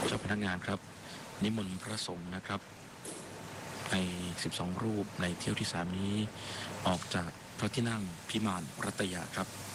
เจ้าพนักงานครับนิมนต์พระสงฆ์นะครับใน12รูปในเที่ยวที่3นี้ออกจากพระที่นั่งพิมานรัตยาครับ